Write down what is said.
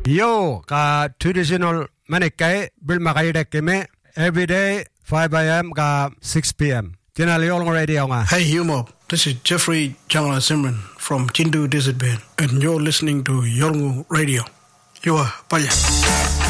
Yo ka traditional manikai bil makai dekeme every day 5 a.m. ka 6 p.m. Tinali Yolngu Radio nga. Hey Humo, this is Jeffrey Jangla Simran from Chindu Desert Band and you're listening to Yolngu Radio. You are Palya.